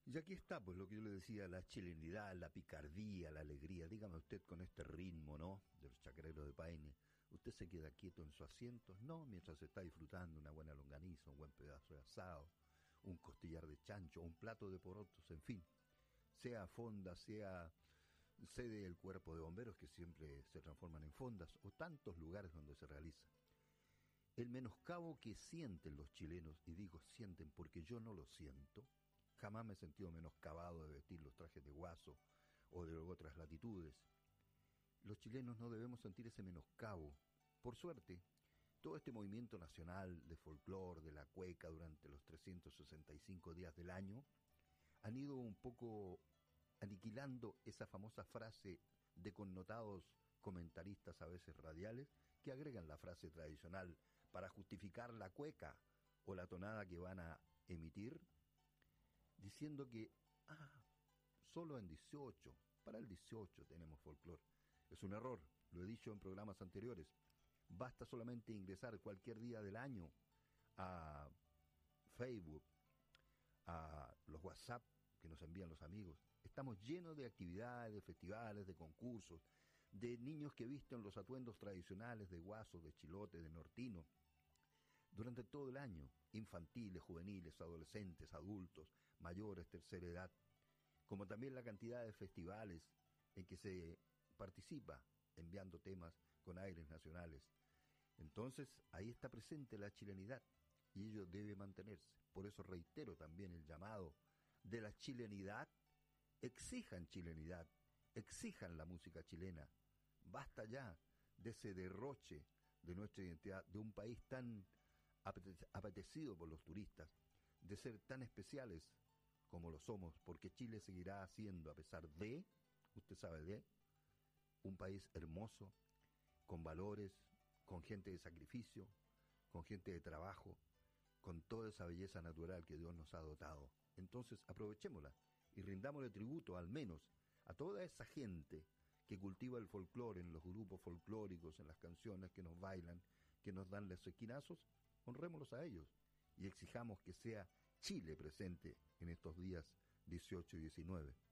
Y aquí está, pues lo que yo le decía, la chilenidad, la picardía, la alegría. Dígame usted con este ritmo, ¿no? De los chacareros de Paine. ¿Usted se queda quieto en su asiento? No, mientras está disfrutando una buena longaniza, un buen pedazo de asado, un costillar de chancho, un plato de porotos, en fin. Sea fonda, sea sede del cuerpo de bomberos, que siempre se transforman en fondas, o tantos lugares donde se realiza. El menoscabo que sienten los chilenos, y digo sienten porque yo no lo siento, jamás me he sentido menoscabado de vestir los trajes de Guaso o de otras latitudes. Los chilenos no debemos sentir ese menoscabo. Por suerte, todo este movimiento nacional de folclore, de la cueca durante los 365 días del año, han ido un poco aniquilando esa famosa frase de connotados comentaristas a veces radiales que agregan la frase tradicional para justificar la cueca o la tonada que van a emitir, diciendo que, solo en 18, para el 18 tenemos folclore. Es un error, lo he dicho en programas anteriores. Basta solamente ingresar cualquier día del año a Facebook, a los WhatsApp que nos envían los amigos. Estamos llenos de actividades, de festivales, de concursos, de niños que visten los atuendos tradicionales de Guaso, de Chilote, de Nortino, durante todo el año, infantiles, juveniles, adolescentes, adultos, mayores, tercera edad, como también la cantidad de festivales en que se participa enviando temas con aires nacionales. Entonces, ahí está presente la chilenidad y ello debe mantenerse. Por eso reitero también el llamado de la chilenidad. Exijan chilenidad, exijan la música chilena. Basta ya de ese derroche de nuestra identidad, de un país tan apetecido por los turistas, de ser tan especiales como lo somos, porque Chile seguirá siendo, a pesar de, usted sabe de, un país hermoso, con valores, con gente de sacrificio, con gente de trabajo, con toda esa belleza natural que Dios nos ha dotado. Entonces aprovechémosla y rindámosle tributo al menos a toda esa gente que cultiva el folclore en los grupos folclóricos, en las canciones que nos bailan, que nos dan los esquinazos. Honrémoslos a ellos y exijamos que sea Chile presente en estos días 18 y 19.